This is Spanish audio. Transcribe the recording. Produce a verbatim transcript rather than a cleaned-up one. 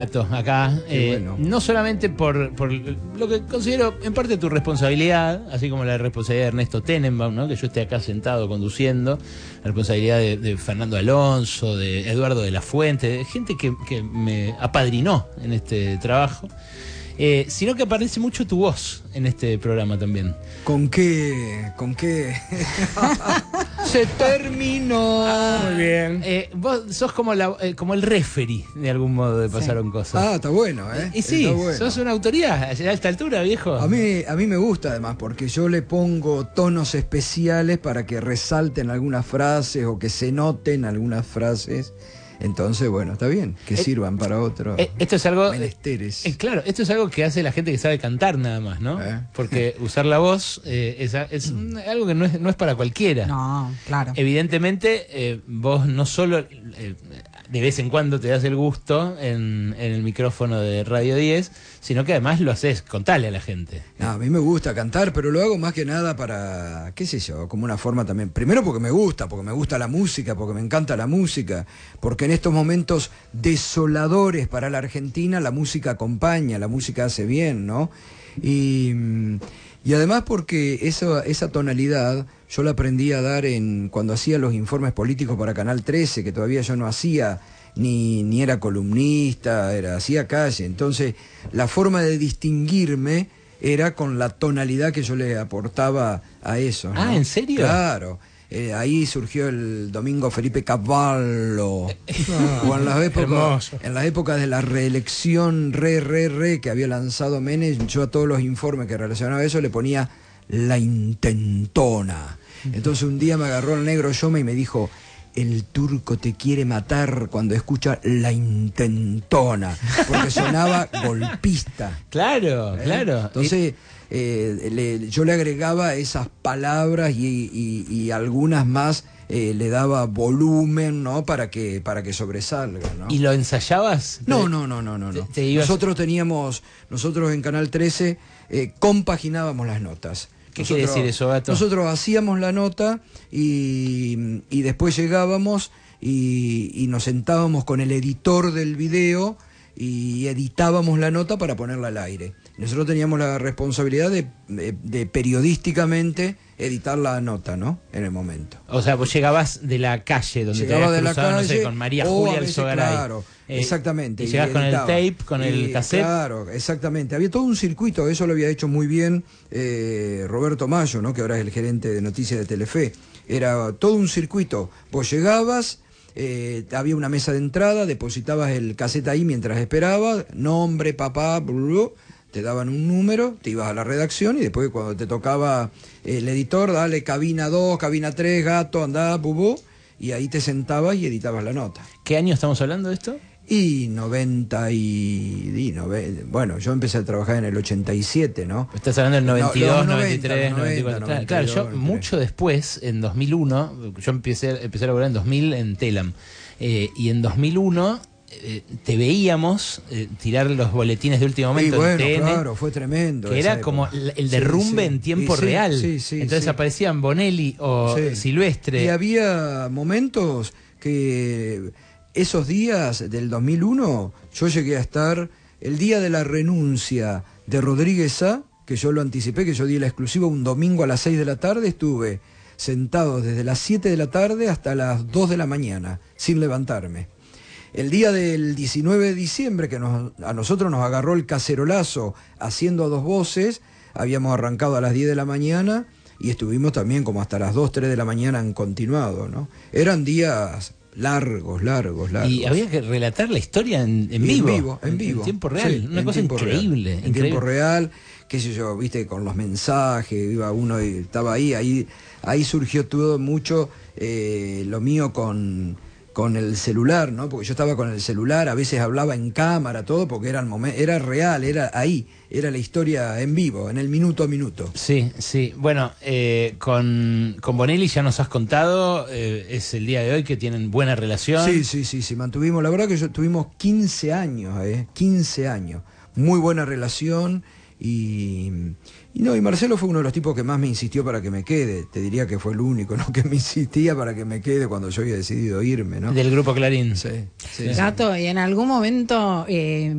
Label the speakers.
Speaker 1: Acá, eh,
Speaker 2: bueno.
Speaker 1: no solamente por, por lo que considero en parte tu responsabilidad, así como la responsabilidad de Ernesto Tenenbaum, ¿no? Que yo esté acá sentado conduciendo, la responsabilidad de, de Fernando Alonso, de Eduardo de la Fuente, de gente que, que me apadrinó en este trabajo, eh, sino que aparece mucho tu voz en este programa también.
Speaker 2: ¿Con qué? ¿Con qué? Se terminó.
Speaker 1: Ah, muy bien. Eh, vos sos como, la, eh, como el referee, de algún modo, de Pasaron
Speaker 2: Sí.
Speaker 1: Cosas.
Speaker 2: Ah, está bueno, ¿eh?
Speaker 1: Y, y sí,
Speaker 2: bueno.
Speaker 1: sos una autoridad a esta altura, viejo.
Speaker 2: A mí, a mí me gusta además, porque yo le pongo tonos especiales para que resalten algunas frases o que se noten algunas frases. Entonces, bueno, está bien, que
Speaker 1: eh,
Speaker 2: sirvan para otros
Speaker 1: eh, esto es algo,
Speaker 2: menesteres.
Speaker 1: Eh, claro, esto es algo que hace la gente que sabe cantar nada más, ¿no?
Speaker 2: ¿Eh?
Speaker 1: Porque usar la voz eh, es, es algo que no es, no es para cualquiera.
Speaker 3: No, claro.
Speaker 1: Evidentemente, eh, vos no solo eh, de vez en cuando te das el gusto en, en el micrófono de Radio diez, sino que además lo haces, contale a la gente.
Speaker 2: No, a mí me gusta cantar, pero lo hago más que nada para, qué sé yo, como una forma también. Primero porque me gusta, porque me gusta la música, porque me encanta la música, porque en estos momentos desoladores para la Argentina la música acompaña, la música hace bien, ¿no? Y, y además porque esa, esa tonalidad yo la aprendí a dar en cuando hacía los informes políticos para Canal trece, que todavía yo no hacía, ni, ni era columnista, era hacía calle. Entonces, la forma de distinguirme era con la tonalidad que yo le aportaba a eso, ¿no?
Speaker 1: Ah, ¿en serio?
Speaker 2: Claro. Eh, ahí surgió el Domingo Felipe Cavallo. Ah, o en las épocas, en las épocas de la reelección re, re, re que había lanzado Menem, yo a todos los informes que relacionaba eso le ponía la intentona. Entonces un día me agarró el negro Yoma y me dijo: el turco te quiere matar cuando escucha la intentona, porque sonaba golpista.
Speaker 1: Claro,
Speaker 2: ¿Eh?
Speaker 1: claro.
Speaker 2: Entonces eh, le, yo le agregaba esas palabras y, y, y algunas más eh, le daba volumen, ¿no? Para que, para que sobresalga, ¿no?
Speaker 1: ¿Y lo ensayabas?
Speaker 2: No, no, no, no, no. no.
Speaker 1: Te, te ibas...
Speaker 2: Nosotros teníamos, nosotros en Canal trece eh, compaginábamos las notas.
Speaker 1: ¿Qué
Speaker 2: nosotros,
Speaker 1: quiere decir eso, Gato?
Speaker 2: Nosotros hacíamos la nota y, y después llegábamos y, y nos sentábamos con el editor del video y editábamos la nota para ponerla al aire. Nosotros teníamos la responsabilidad de, de, de periodísticamente editar la nota, ¿no? En el momento.
Speaker 1: O sea, vos llegabas de la calle donde
Speaker 2: Llegaba
Speaker 1: te
Speaker 2: de
Speaker 1: habías
Speaker 2: la
Speaker 1: cruzado,
Speaker 2: calle,
Speaker 1: no sé, con María
Speaker 2: o
Speaker 1: Julia
Speaker 2: a veces,
Speaker 1: Alzogaray.
Speaker 2: claro,
Speaker 1: Eh,
Speaker 2: exactamente.
Speaker 1: Y llegás con el tape, con el
Speaker 2: y,
Speaker 1: cassette.
Speaker 2: Claro, exactamente. Había todo un circuito, eso lo había hecho muy bien eh, Roberto Mayo, ¿no? Que ahora es el gerente de noticias de Telefe. Era todo un circuito. Vos llegabas, eh, había una mesa de entrada, depositabas el cassette ahí mientras esperabas, nombre, papá, blu, te daban un número, te ibas a la redacción y después cuando te tocaba el editor, dale cabina dos, cabina tres, gato, andá, bubú, y ahí te sentabas y editabas la nota.
Speaker 1: ¿Qué año estamos hablando de esto?
Speaker 2: Y noventa y... y nove, bueno, yo empecé a trabajar en el ochenta y siete, ¿no?
Speaker 1: Estás hablando del noventa y dos,
Speaker 2: No,
Speaker 1: noventa y tres,
Speaker 2: noventa,
Speaker 1: noventa y cuatro.
Speaker 2: noventa,
Speaker 1: Claro,
Speaker 2: noventa y dos,
Speaker 1: yo
Speaker 2: noventa y tres.
Speaker 1: mucho después, en dos mil uno, yo empecé, empecé a laburar en dos mil en Telam, eh, y en dos mil uno eh, te veíamos eh, tirar los boletines de último momento
Speaker 2: y bueno,
Speaker 1: en T N,
Speaker 2: claro, fue tremendo.
Speaker 1: que
Speaker 2: esa
Speaker 1: era como
Speaker 2: época.
Speaker 1: el, el derrumbe
Speaker 2: Sí, sí.
Speaker 1: en tiempo
Speaker 2: Y sí,
Speaker 1: real.
Speaker 2: sí, sí,
Speaker 1: Entonces
Speaker 2: sí.
Speaker 1: aparecían Bonelli o
Speaker 2: Sí.
Speaker 1: Silvestre.
Speaker 2: Y había momentos que esos días del dos mil uno yo llegué a estar el día de la renuncia de Rodríguez Sá, que yo lo anticipé, que yo di la exclusiva un domingo a las seis de la tarde, estuve sentado desde las siete de la tarde hasta las dos de la mañana, sin levantarme. El día del diecinueve de diciembre, que nos, a nosotros nos agarró el cacerolazo haciendo a dos voces, habíamos arrancado a las diez de la mañana y estuvimos también como hasta las dos, tres de la mañana en continuado, ¿no? Eran días largos, largos, largos.
Speaker 1: Y había que relatar la historia en, en
Speaker 2: Y
Speaker 1: vivo.
Speaker 2: En vivo, en vivo.
Speaker 1: En tiempo real.
Speaker 2: Sí,
Speaker 1: Una
Speaker 2: en
Speaker 1: cosa
Speaker 2: tiempo
Speaker 1: increíble.
Speaker 2: real. En
Speaker 1: increíble.
Speaker 2: tiempo real, qué sé yo, viste, con los mensajes, iba uno y estaba ahí, ahí, ahí surgió todo mucho eh, lo mío con, con el celular, ¿no? Porque yo estaba con el celular, a veces hablaba en cámara, todo, porque era, el momen- era real, era ahí, era la historia en vivo, en el minuto a minuto.
Speaker 1: Sí, sí. Bueno, eh, con, con Bonelli ya nos has contado, eh, es el día de hoy que tienen buena relación.
Speaker 2: Sí, sí, sí, sí, mantuvimos, la verdad que yo tuvimos quince años, eh, quince años, muy buena relación Y, y no, y Marcelo fue uno de los tipos que más me insistió para que me quede. Te diría que fue el único, ¿no?, que me insistía para que me quede cuando yo había decidido irme, ¿no?
Speaker 1: Del grupo Clarín.
Speaker 2: Sí, sí,
Speaker 3: Gato,
Speaker 2: sí.
Speaker 3: y en algún momento... Eh,